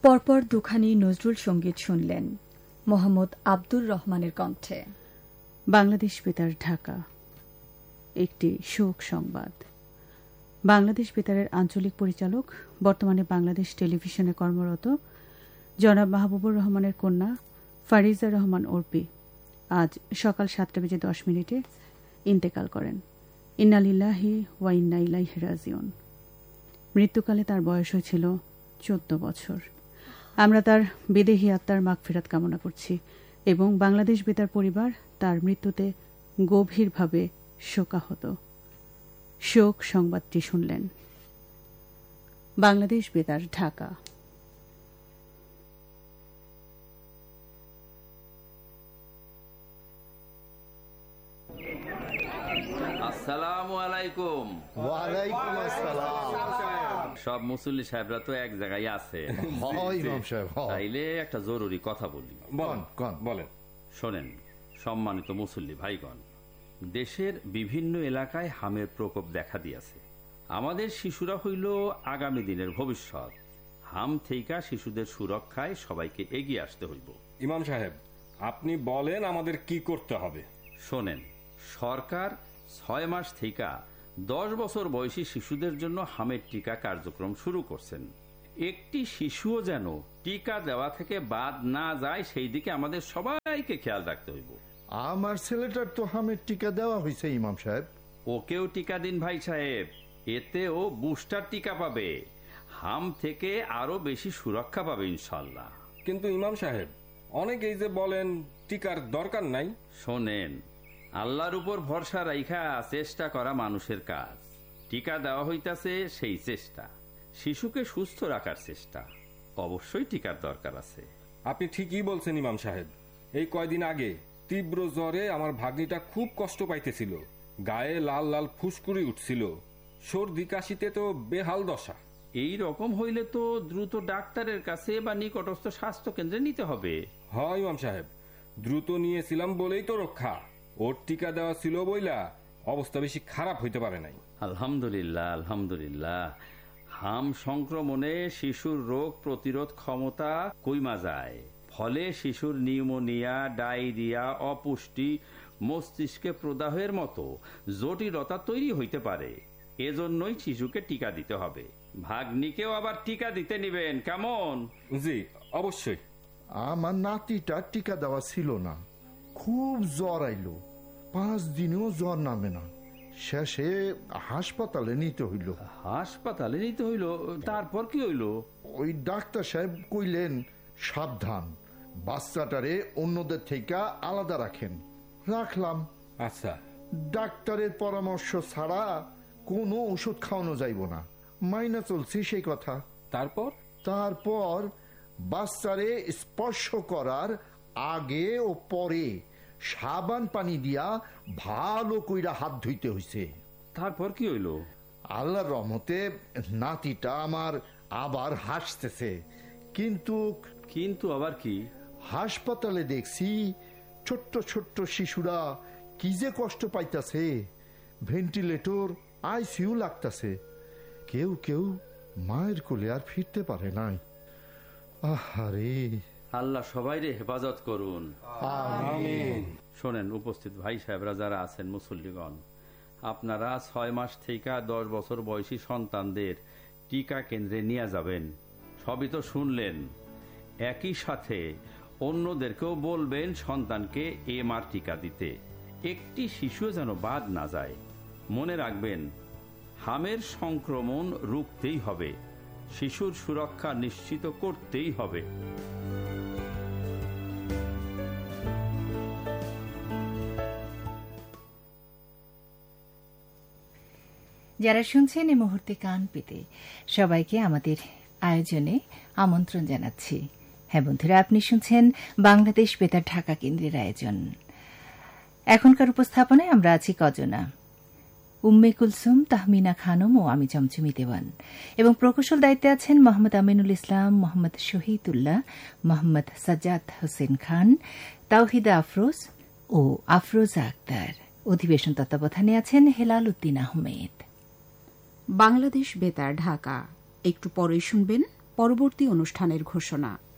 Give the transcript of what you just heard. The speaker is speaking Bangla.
পরপর দুখানি নজরুল সঙ্গীত শুনলেন মোহাম্মদ আব্দুর রহমানের কণ্ঠে। বাংলাদেশ বেতার ঢাকা, একটি শোক সংবাদ। বাংলাদেশ বেতারের আঞ্চলিক পরিচালক, বর্তমানে বাংলাদেশ টেলিভিশনে কর্মরত জনাব মাহবুবুর রহমানের কন্যা ফারিজা রহমান ওরপি আজ সকাল 7:10 ইন্তেকাল করেন। ইন্না লিল্লাহি ওয়া ইন্না ইলাইহি রাজিউন। মৃত্যুকালে তার বয়স হয়েছিল 14 বছর। আমরা তার বিদেহী আত্মার মাগফিরাত কামনা করছি এবং বাংলাদেশ বেতার পরিবার তার মৃত্যুতে গভীরভাবে শোকাহত। শোক সংবাদটি শুনলেন। বাংলাদেশ বেতার ঢাকা। আসসালামু আলাইকুম। ওয়ালাইকুম আসসালাম। সব মুসল্লি সাহেবরা তো এক জায়গায় আছে, তাইলে একটা জরুরি কথা বলি। বলেন। শোনেন সম্মানিত মুসল্লি ভাইগণ, দেশের বিভিন্ন এলাকায় হামের প্রকোপ দেখা দিয়েছে। আমাদের শিশুরা হইল আগামী দিনের ভবিষ্যৎ। হাম থেকে শিশুদের সুরক্ষায় সবাইকে এগিয়ে আসতে হইব। ইমাম সাহেব, আপনি বলেন আমাদের কি করতে হবে। শোনেন, সরকার 6 মাস থেকে 10 বছর বয়সী শিশুদের জন্য হামের টিকা কার্যক্রম শুরু করছেন। একটি শিশুও যেন টিকা দেওয়া থেকে বাদ না যায়, সেই দিকে আমাদের সবাইকে খেয়াল রাখতে হইব। আমার ছেলেটার তো হামের টিকা দেওয়া হয়েছে ইমাম সাহেব। ওকেও টিকা দিন ভাই সাহেব, এতে ও বুস্টার টিকা পাবে, হাম থেকে আরো বেশি সুরক্ষা পাবে ইনশাল্লাহ। কিন্তু ইমাম সাহেব, অনেকেই যে বলেন টিকার দরকার নাই। শোনেন, আল্লাহর উপর ভরসা রাইখা চেষ্টা করা মানুষের কাজ। টিকা দেওয়া হইতাছে সেই চেষ্টা, শিশুকে সুস্থ রাখার চেষ্টা। অবশ্যই টিকার দরকার আছে। আপনি ঠিকই বলছেন ইমাম সাহেব। এই কয়দিন আগে তীব্র জ্বরে আমার ভাগ্নিটা খুব কষ্ট পাইতেছিল, গায়ে লাল লাল ফুসকুড়ি উঠছিল, সর্দি কাশিতে তো বেহাল দশা। এই রকম হইলে তো দ্রুত ডাক্তারের কাছে বা নিকটস্থ স্বাস্থ্য কেন্দ্রে নিতে হবে। হয় ইমাম সাহেব, দ্রুত নিয়েছিলাম বলেই তো রক্ষা। ওর টিকা দেওয়া ছিল বইলা অবস্থা বেশি খারাপ হইতে পারে নাই। আলহামদুলিল্লাহ, আলহামদুলিল্লাহ। হাম সংক্রমণে শিশুর রোগ প্রতিরোধ ক্ষমতা কইমা যায়, ফলে শিশুর নিউমোনিয়া, ডায়রিয়া, অপুষ্টি, মস্তিষ্কে প্রদাহের মতো জটিলতা তৈরি হইতে পারে। এজন্যই শিশুকে টিকা দিতে হবে। ভাগ্নিকেও আবার টিকা দিতে নিবেন, কেমন? জি অবশ্যই। আমার নাতিটা টিকা দেওয়া ছিল না, খুব জ্বর আইল, 5 দিনেও জ্বর নামে না। শেষে হাসপাতালে নিতে হইল। হাসপাতালে নিতে হইল? তারপর কি হইল? ওই ডাক্তার সাহেব কইলেন, সাবধান, বাচ্চাটারে অন্যদের থেকে আলাদা রাখেন। রাখলাম। আচ্ছা। ডাক্তারের পরামর্শ ছাড়া কোনো ওষুধ খাওয়ানো যাইব না, মাইনা চলছি সেই কথা। তারপর বাচ্চারে স্পর্শ করার আগে ও পরে সাবান পানি দিয়া ভালো কইরা হাত ধুইতে হইছে। তারপর কি হইল? আল্লাহর রহমতে নাতিটা আমার আবার হাসতেছে। কিন্তু আবার কি? হাসপাতালে দেখছি ছোট্ট ছোট্ট শিশুরা কি যে কষ্ট পাইতাছে, ভেন্টিলেটর, আইসিইউ লাগতাছে। কেউ কেউ মায়ের কোলে আর ফিরতে পারে নাই। আহারে, আল্লাহ সবাইরে হেফাজত করুন। আমিন। শোনেন উপস্থিত ভাই সাহেবরা যারা আছেন, মুসল্লিগণ, আপনারা 6 মাস থেকে 10 বছর বয়সী সন্তানদের টিকা কেন্দ্রে নিয়ে যাবেন। সবই তো শুনলেন। একই সাথে অন্যদেরকেও বলবেন সন্তানকে এমআর টিকা দিতে। একটি শিশু যেন বাদ না যায়। মনে রাখবেন, হামের সংক্রমণ রুখতেই হবে, শিশুর সুরক্ষা নিশ্চিত করতেই হবে। যারা শুনছেন এই মুহূর্তে কান পেতে সবাইকে আমাদের আয়োজনে আমন্ত্রণ জানাচ্ছি। হ্যাঁ বন্ধুরা, আপনি শুনছেন বাংলাদেশ বেতার ঢাকা কেন্দ্রের আয়োজন। এখনকার উপস্থাপনায় আমরা আছি কজনা, উম্মে কুলসুম, তাহমিনা খানম ও আমি চমচমি দেওয়ান, এবং প্রকৌশল দায়িত্বে আছেন মোহাম্মদ আমিনুল ইসলাম, মোহাম্মদ শহীদুল্লাহ, মোহাম্মদ সাজ্জাদ হোসেন খান, তাওহিদা আফরোজ ও আফরোজা আক্তার। অধিবেশন তত্ত্বাবধানে আছেন হেলাল উদ্দিন আহমেদ। বাংলাদেশ বেতার ঢাকা, একটু পরে শুনবেন পরবর্তী অনুষ্ঠানের ঘোষণা।